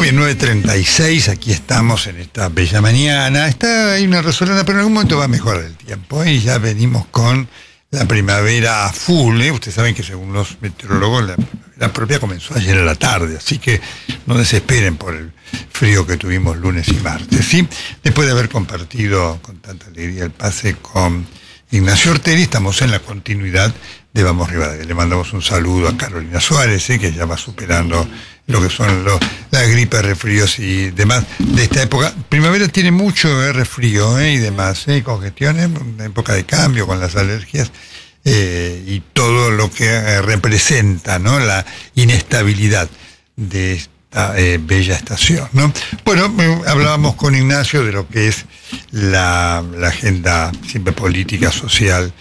Muy bien, 9:36, aquí estamos en esta bella mañana. Hay una resolana, pero en algún momento va a mejorar el tiempo. Y ya venimos con la primavera a full. Ustedes saben que según los meteorólogos, la primavera propia comenzó ayer a la tarde, así que no desesperen por el frío que tuvimos lunes y martes. ¿Sí? Después de haber compartido con tanta alegría el pase con Ignacio Ortelli, estamos en la continuidad de Vamos Rivadavia. Le mandamos un saludo a Carolina Suárez, que ya va superando lo que son las gripes, resfríos y demás de esta época. Primavera tiene mucho resfrío y demás, congestiones, una época de cambio con las alergias y todo lo que representa, ¿no?, la inestabilidad de esta bella estación, ¿no? Bueno, hablábamos con Ignacio de lo que es la agenda siempre política, social,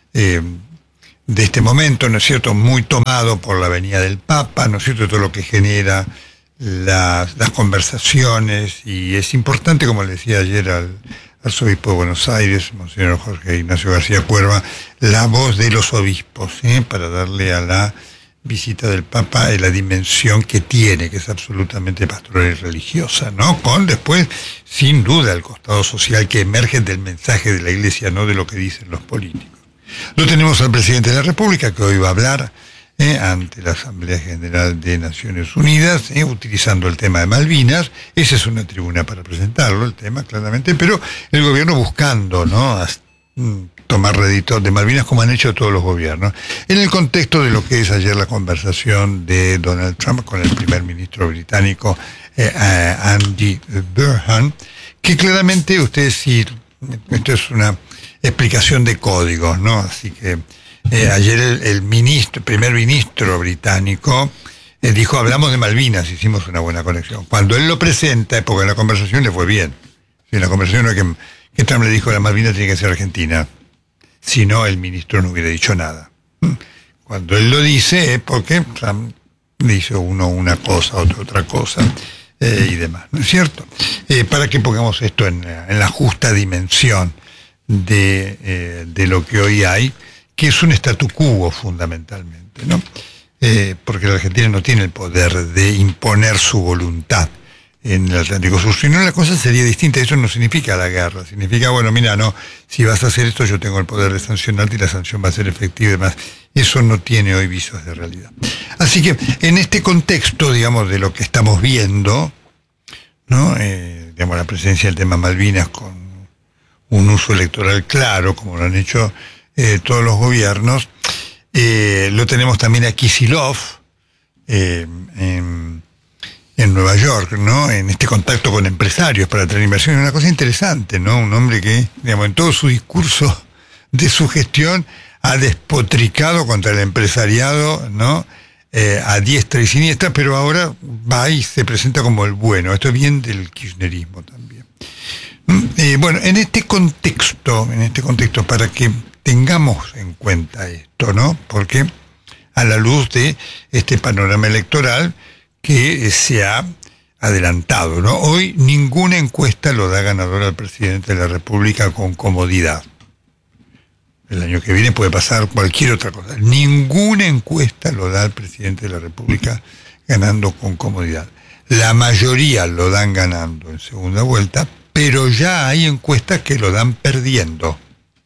de este momento, ¿no es cierto?, muy tomado por la venida del Papa, ¿no es cierto?, todo lo que genera las conversaciones, y es importante, como le decía ayer al arzobispo de Buenos Aires, Monseñor Jorge Ignacio García Cuerva, la voz de los obispos, para darle a la visita del Papa la dimensión que tiene, que es absolutamente pastoral y religiosa, ¿no?, con después, sin duda, el costado social que emerge del mensaje de la Iglesia, no de lo que dicen los políticos. Lo tenemos al presidente de la República, que hoy va a hablar ante la Asamblea General de Naciones Unidas, utilizando el tema de Malvinas. Esa es una tribuna para presentarlo, el tema, claramente, pero el gobierno buscando, ¿no?, tomar rédito de Malvinas, como han hecho todos los gobiernos, en el contexto de lo que es ayer la conversación de Donald Trump con el primer ministro británico, Andy Burnham, que claramente ustedes sí, esto es una explicación de códigos, ¿no? Así que ayer el primer ministro británico dijo, hablamos de Malvinas, hicimos una buena conexión. Cuando él lo presenta, porque en la conversación le fue bien. En la conversación no es que Trump le dijo, la Malvinas tiene que ser argentina. Si no, el ministro no hubiera dicho nada. Cuando él lo dice es porque Trump dice uno una cosa, otro otra cosa, y demás, ¿no es cierto? Para que pongamos esto en la justa dimensión de lo que hoy hay, que es un statu quo fundamentalmente, ¿no? Porque la Argentina no tiene el poder de imponer su voluntad en el Atlántico Sur, si no la cosa sería distinta. Eso no significa la guerra, significa, bueno, mira, no, si vas a hacer esto yo tengo el poder de sancionarte y la sanción va a ser efectiva y demás. Eso no tiene hoy visos de realidad. Así que en este contexto, digamos, de lo que estamos viendo, ¿no?, digamos, la presencia del tema Malvinas con un uso electoral claro, como lo han hecho todos los gobiernos, lo tenemos también a Kicillof en Nueva York, ¿no?, en este contacto con empresarios para traer inversión. Es una cosa interesante, ¿no?, un hombre que, digamos, en todo su discurso de su gestión ha despotricado contra el empresariado, ¿no?, a diestra y siniestra, pero ahora va y se presenta como el bueno. Esto es bien del kirchnerismo también. Bueno, en este contexto, para que tengamos en cuenta esto, ¿no?, porque a la luz de este panorama electoral que se ha adelantado, ¿no?, hoy ninguna encuesta lo da ganador al presidente de la República con comodidad. El año que viene puede pasar cualquier otra cosa. Ninguna encuesta lo da al presidente de la República ganando con comodidad. La mayoría lo dan ganando en segunda vuelta, pero ya hay encuestas que lo dan perdiendo,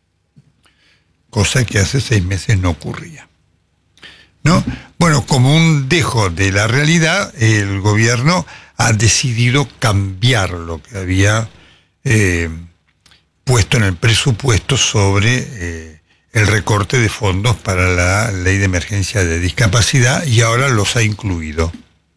cosa que hace 6 meses no ocurría, ¿no? Bueno, como un dejo de la realidad, el gobierno ha decidido cambiar lo que había puesto en el presupuesto sobre el recorte de fondos para la ley de emergencia de discapacidad, y ahora los ha incluido.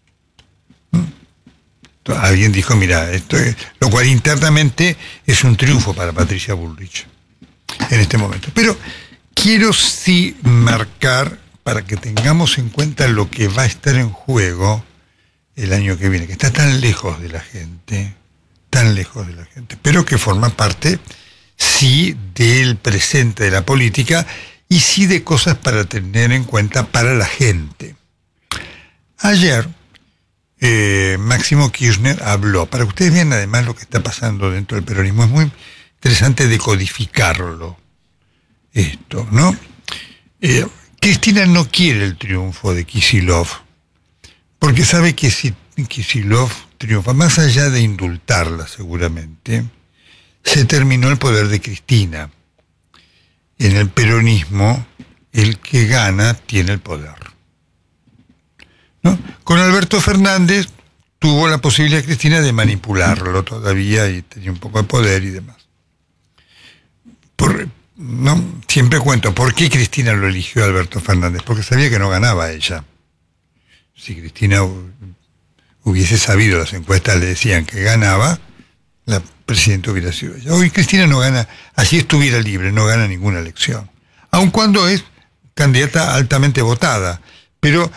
Alguien dijo, mira, lo cual internamente es un triunfo para Patricia Bullrich en este momento. Pero quiero sí marcar, para que tengamos en cuenta lo que va a estar en juego el año que viene, que está tan lejos de la gente, pero que forma parte, sí, del presente de la política y sí de cosas para tener en cuenta para la gente. Ayer, Máximo Kirchner habló, para que ustedes vean además lo que está pasando dentro del peronismo. Es muy interesante decodificarlo, esto, ¿no? Cristina no quiere el triunfo de Kicillof, porque sabe que si Kicillof triunfa, más allá de indultarla seguramente, se terminó el poder de Cristina. En el peronismo, el que gana tiene el poder, ¿no? Con Alberto Fernández tuvo la posibilidad Cristina de manipularlo todavía y tenía un poco de poder y demás. No, siempre cuento, ¿por qué Cristina lo eligió a Alberto Fernández? Porque sabía que no ganaba ella. Si Cristina hubiese sabido, las encuestas le decían que ganaba, la presidenta hubiera sido ella. Hoy Cristina no gana, así estuviera libre, no gana ninguna elección. Aun cuando es candidata altamente votada, pero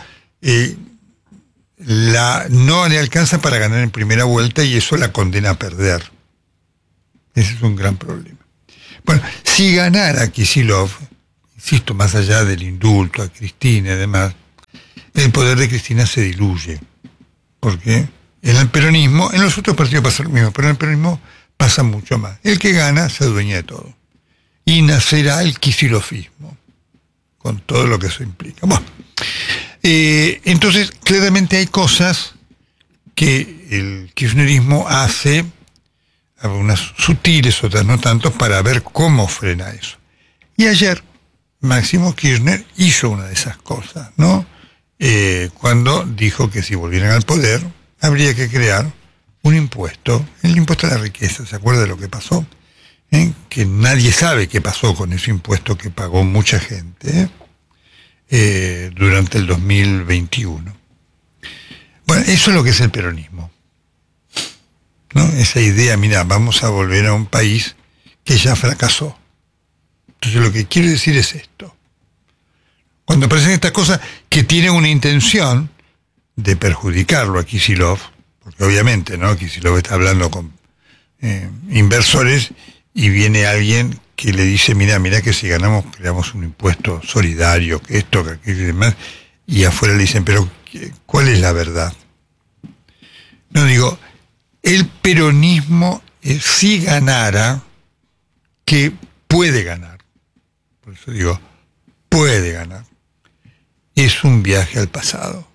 no le alcanza para ganar en primera vuelta y eso la condena a perder. Ese es un gran problema. Bueno, si ganara Kicillof, insisto, más allá del indulto a Cristina y demás, el poder de Cristina se diluye. Porque en el peronismo, en los otros partidos pasa lo mismo, pero en el peronismo pasa mucho más. El que gana se adueña de todo. Y nacerá el kicilofismo, con todo lo que eso implica. Bueno, entonces, claramente hay cosas que el kirchnerismo hace, algunas sutiles, otras no tanto, para ver cómo frena eso. Y ayer Máximo Kirchner hizo una de esas cosas, ¿no? Cuando dijo que si volvieran al poder habría que crear un impuesto, el impuesto a la riqueza. ¿Se acuerda de lo que pasó? Que nadie sabe qué pasó con ese impuesto que pagó mucha gente durante el 2021. Bueno, eso es lo que es el peronismo, ¿no? Esa idea, mira, vamos a volver a un país que ya fracasó. Entonces lo que quiero decir es esto. Cuando aparecen estas cosas que tienen una intención de perjudicarlo a Kicillof, porque obviamente, ¿no? Kicillof está hablando con inversores y viene alguien que le dice, mira que si ganamos creamos un impuesto solidario, que esto, que aquello y demás, y afuera le dicen, pero ¿cuál es la verdad? No, digo, el peronismo, si ganara, que puede ganar, por eso digo, puede ganar, es un viaje al pasado.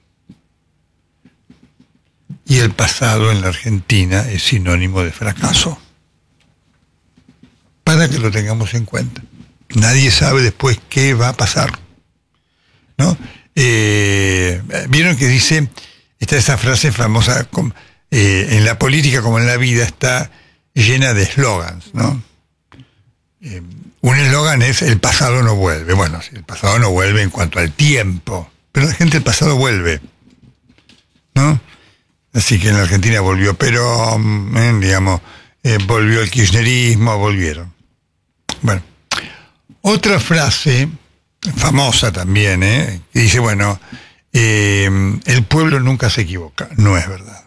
Y el pasado en la Argentina es sinónimo de fracaso. Para que lo tengamos en cuenta. Nadie sabe después qué va a pasar, ¿no? Vieron que dice, está esa frase famosa, en la política como en la vida está llena de eslogans, ¿no? Un eslogan es el pasado no vuelve. Bueno, el pasado no vuelve en cuanto al tiempo, pero la gente el pasado vuelve, ¿no? Así que en la Argentina volvió Perón, volvió el kirchnerismo, volvieron. Bueno, otra frase famosa también, que dice, bueno, el pueblo nunca se equivoca. No es verdad.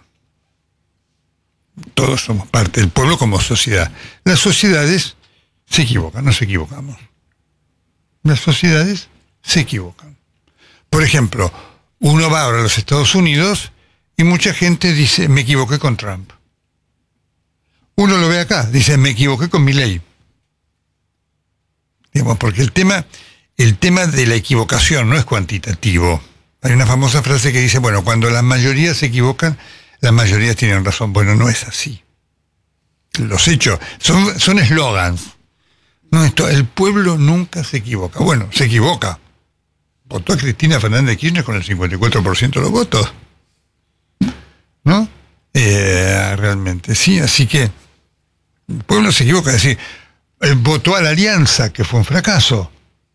Todos somos parte del pueblo como sociedad. Las sociedades se equivocan, nos equivocamos. Las sociedades se equivocan. Por ejemplo, uno va ahora a los Estados Unidos y mucha gente dice, me equivoqué con Trump. Uno lo ve acá, dice, me equivoqué con Milei. Digamos, porque el tema de la equivocación no es cuantitativo. Hay una famosa frase que dice, bueno, cuando las mayorías se equivocan, las mayorías tienen razón. Bueno, no es así. Los hechos son eslogans. No, el pueblo nunca se equivoca. Bueno, se equivoca. Votó a Cristina Fernández de Kirchner con el 54% de los votos, ¿no? Realmente, sí, así que el pueblo se equivoca, es decir, votó a la Alianza, que fue un fracaso,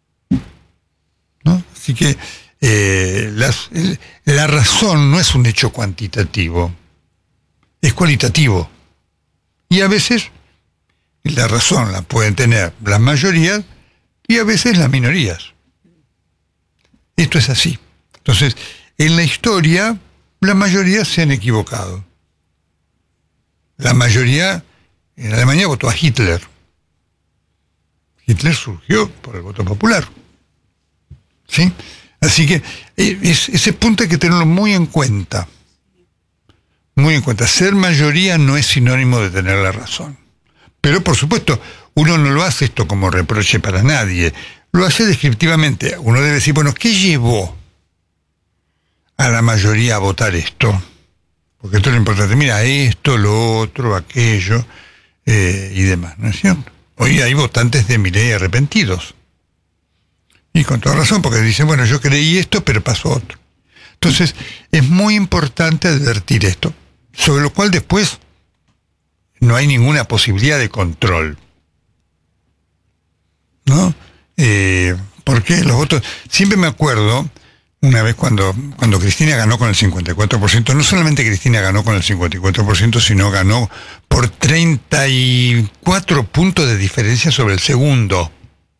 ¿no? Así que la razón no es un hecho cuantitativo, es cualitativo. Y a veces la razón la pueden tener las mayorías y a veces las minorías. Esto es así. Entonces, en la historia, la mayoría se han equivocado. La mayoría en Alemania votó a Hitler. Hitler surgió por el voto popular. ¿Sí? Así que ese punto hay que tenerlo muy en cuenta. Muy en cuenta. Ser mayoría no es sinónimo de tener la razón. Pero, por supuesto, uno no lo hace esto como reproche para nadie. Lo hace descriptivamente. Uno debe decir, bueno, ¿qué llevó a la mayoría a votar esto? porque esto es lo importante. Mira, esto, lo otro, aquello, y demás, ¿no es cierto? Hoy hay votantes de Milei arrepentidos. Y con toda razón, porque dicen, bueno, yo creí esto, pero pasó otro. Entonces, es muy importante advertir esto, sobre lo cual después no hay ninguna posibilidad de control, ¿no? Porque los votos... Siempre me acuerdo, una vez cuando Cristina ganó con el 54%, no solamente Cristina ganó con el 54%, sino ganó por 34 puntos de diferencia sobre el segundo,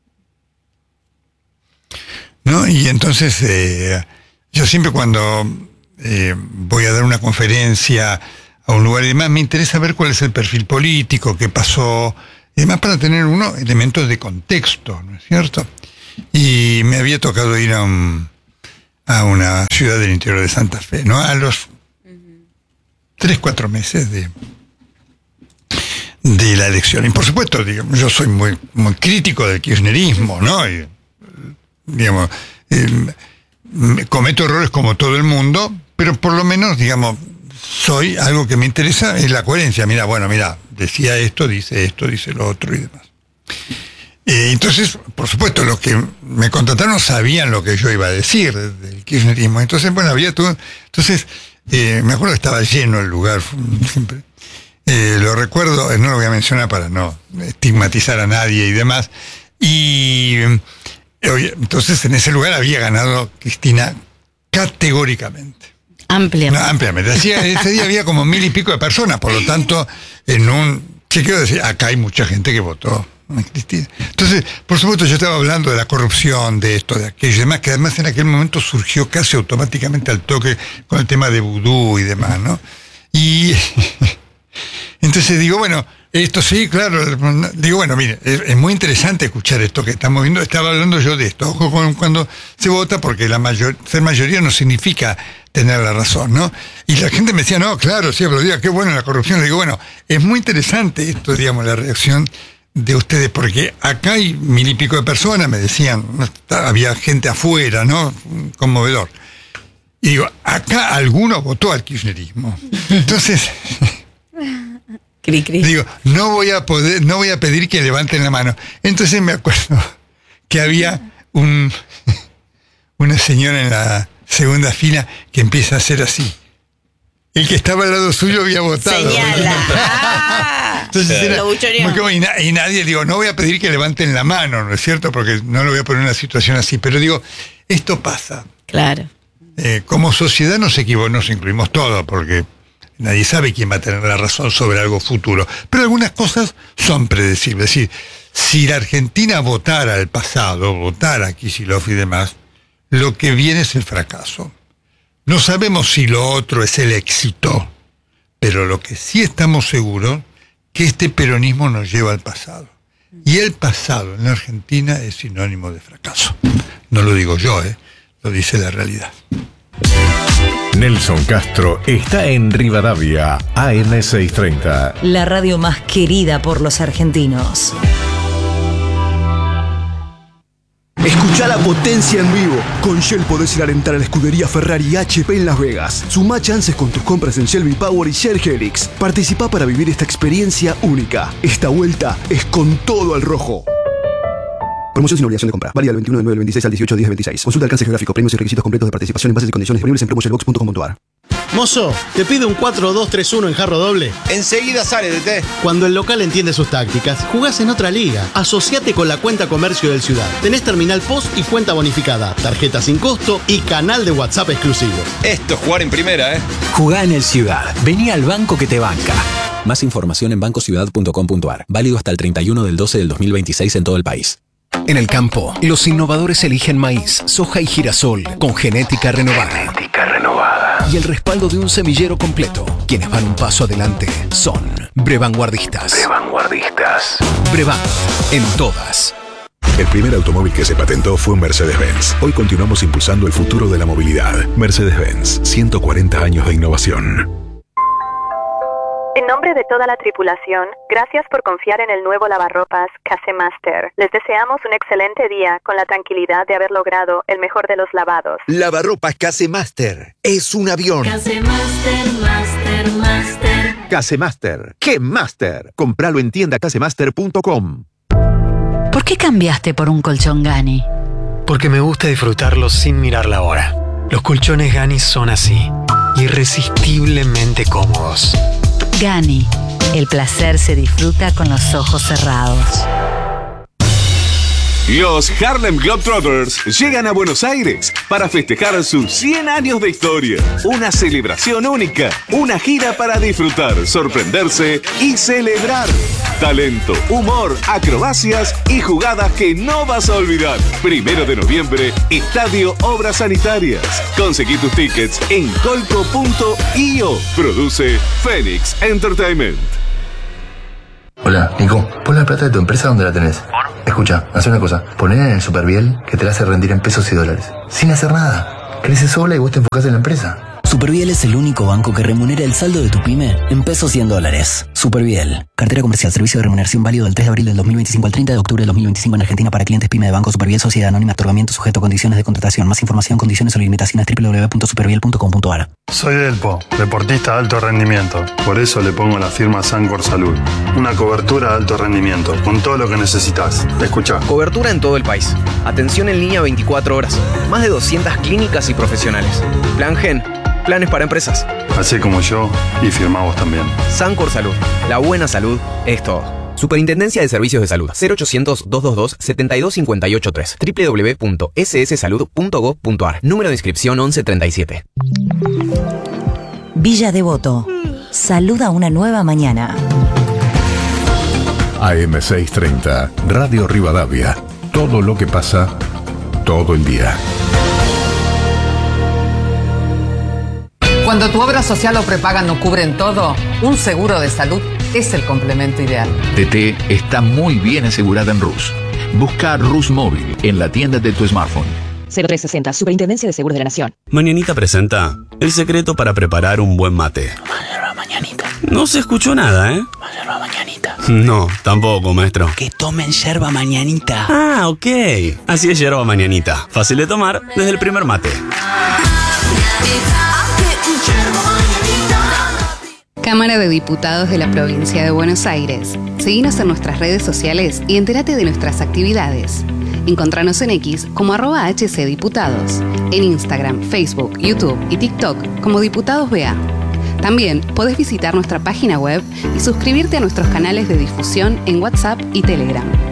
¿no? Y entonces, yo siempre cuando voy a dar una conferencia a un lugar y demás, me interesa ver cuál es el perfil político, qué pasó, y demás, para tener elementos de contexto, ¿no es cierto? Y me había tocado ir a una ciudad del interior de Santa Fe, ¿no? A los 3-4 meses de la elección. Y por supuesto, digamos, yo soy muy, muy crítico del kirchnerismo, ¿no? Y, digamos, cometo errores como todo el mundo, pero por lo menos, digamos, algo que me interesa es la coherencia. Mira, decía esto, dice lo otro y demás. Entonces, por supuesto, los que me contrataron sabían lo que yo iba a decir del kirchnerismo. Entonces, bueno, había todo. Entonces, me acuerdo que estaba lleno el lugar, siempre. Lo recuerdo, no lo voy a mencionar para no estigmatizar a nadie y demás. Y entonces, en ese lugar había ganado Cristina categóricamente. Ampliamente. No, ampliamente. Ese día había como 1,000 y pico de personas, por lo tanto, ¿qué quiero decir? Acá hay mucha gente que votó a Cristina. Entonces, por supuesto, yo estaba hablando de la corrupción, de esto, de aquello y demás, que además en aquel momento surgió casi automáticamente al toque con el tema de vudú y demás, ¿no? Y entonces digo, bueno, esto sí, claro, digo, bueno, mire, es muy interesante escuchar esto que estamos viendo. Estaba hablando yo de esto, ojo con cuando se vota, porque ser mayoría no significa tener la razón, ¿no? Y la gente me decía, no, claro, sí, aplaudía, qué bueno la corrupción. Le digo, bueno, es muy interesante esto, digamos, la reacción de ustedes, porque acá hay 1,000 y pico de personas, me decían, había gente afuera, ¿no? Conmovedor. Y digo, acá alguno votó al kirchnerismo. Entonces, digo, no voy a pedir que levanten la mano. Entonces me acuerdo que había una señora en la segunda fila que empieza a hacer así. El que estaba al lado suyo había votado. Señala. Entonces era y nadie, digo, no voy a pedir que levanten la mano, ¿no es cierto? Porque no lo voy a poner en una situación así. Pero digo, esto pasa. Claro. Como sociedad nos incluimos todos, porque nadie sabe quién va a tener la razón sobre algo futuro. Pero algunas cosas son predecibles. Es decir, si la Argentina votara al pasado, votara a Kicillof y demás, lo que viene es el fracaso. No sabemos si lo otro es el éxito, pero lo que sí estamos seguros que este peronismo nos lleva al pasado. Y el pasado en la Argentina es sinónimo de fracaso. No lo digo yo, lo dice la realidad. Nelson Castro está en Rivadavia, AM630. La radio más querida por los argentinos. Escuchá la potencia en vivo. Con Shell podés ir a alentar a la escudería Ferrari HP en Las Vegas. Sumá chances con tus compras en Shell V-Power y Shell Helix. Participá para vivir esta experiencia única. Esta vuelta es con todo al rojo. Promoción sin obligación de compra. Válida del 21 de 9 del 26 al 18 de 10 del 26. Consulta alcance geográfico, premios y requisitos completos de participación en bases y condiciones disponibles en promoshellbox.com.ar. Mozo, te pide un 4-2-3-1 en jarro doble. Enseguida sale, DT. Cuando el local entiende sus tácticas, jugás en otra liga. Asociate con la cuenta comercio del Ciudad. Tenés terminal POS y cuenta bonificada, tarjeta sin costo y canal de WhatsApp exclusivo. Esto es jugar en primera, ¿eh? Jugá en el Ciudad. Vení al banco que te banca. Más información en bancociudad.com.ar. Válido hasta el 31 del 12 del 2026 en todo el país. En el campo, los innovadores eligen maíz, soja y girasol con genética renovada. Y el respaldo de un semillero completo. Quienes van un paso adelante son Brevanguardistas. Brevant, en todas. El primer automóvil que se patentó fue un Mercedes-Benz. Hoy continuamos impulsando el futuro de la movilidad. Mercedes-Benz, 140 años de innovación. En nombre de toda la tripulación, gracias por confiar en el nuevo lavarropas Casemaster. Les deseamos un excelente día con la tranquilidad de haber logrado el mejor de los lavados. Lavarropas Casemaster es un avión. Casemaster, Master. Casemaster. ¡Qué Master! Compralo en tiendacasemaster.com. ¿Por qué cambiaste por un colchón Gani? Porque me gusta disfrutarlo sin mirar la hora. Los colchones Gani son así, irresistiblemente cómodos. Gani, el placer se disfruta con los ojos cerrados. Los Harlem Globetrotters llegan a Buenos Aires para festejar sus 100 años de historia. Una celebración única, una gira para disfrutar, sorprenderse y celebrar. Talento, humor, acrobacias y jugadas que no vas a olvidar. 1 de noviembre, Estadio Obras Sanitarias. Conseguí tus tickets en colco.io. Produce Phoenix Entertainment. Hola, Nico. Pon la plata de tu empresa donde la tenés. Escucha, haz una cosa. Poner en el Superviel que te la hace rendir en pesos y dólares. Sin hacer nada. Crece sola y vos te enfocás en la empresa. Superviel es el único banco que remunera el saldo de tu pyme en pesos y en dólares. Superviel. Cartera comercial. Servicio de remuneración válido del 3 de abril del 2025 al 30 de octubre del 2025 en Argentina para clientes pyme de Banco Superviel Sociedad Anónima. Otorgamiento sujeto a condiciones de contratación. Más información, condiciones o limitaciones www.superviel.com.ar. Soy Delpo, deportista de alto rendimiento. Por eso le pongo la firma Sancor Salud. Una cobertura de alto rendimiento, con todo lo que necesitas. Escucha. Cobertura en todo el país. Atención en línea 24 horas. Más de 200 clínicas y profesionales. Plan Gen. Planes para empresas. Así como yo, y firma vos también. Sancor Salud. La buena salud es todo. Superintendencia de Servicios de Salud. 0800-222-72583. www.sssalud.gov.ar. Número de inscripción 1137. Villa Devoto. Saluda una nueva mañana. AM630, Radio Rivadavia. Todo lo que pasa, todo el día. Cuando tu obra social o prepaga no cubren todo, un seguro de salud es el complemento ideal. TT está muy bien asegurada en Rus. Busca Rus Móvil en la tienda de tu smartphone. 0360, Superintendencia de Seguros de la Nación. Mañanita presenta el secreto para preparar un buen mate. Yerba mañanita. No se escuchó nada, ¿eh? Yerba mañanita. No, tampoco, maestro. Que tomen yerba mañanita. Ah, ok. Así es yerba mañanita. Fácil de tomar desde el primer mate. Cámara de Diputados de la Provincia de Buenos Aires. Seguinos en nuestras redes sociales y entérate de nuestras actividades. Encontranos en X como @HCDiputados, en Instagram, Facebook, YouTube y TikTok como Diputados BA. También podés visitar nuestra página web y suscribirte a nuestros canales de difusión en WhatsApp y Telegram.